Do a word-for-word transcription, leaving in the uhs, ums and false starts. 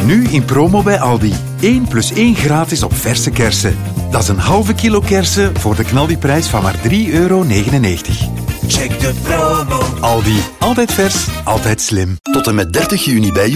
Nu in promo bij Aldi. één plus één gratis op verse kersen. Dat is een halve kilo kersen voor de knaldiprijs van maar drie euro negenennegentig. Check de promo. Aldi. Altijd vers, altijd slim. Tot en met dertig juni bij